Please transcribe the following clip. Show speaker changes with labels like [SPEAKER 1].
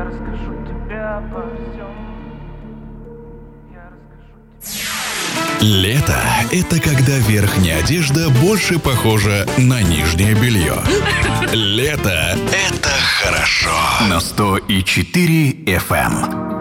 [SPEAKER 1] Я расскажу тебе обо всем.
[SPEAKER 2] Лето – это когда верхняя одежда больше похожа на нижнее белье. Лето – это хорошо. На 100,4 FM.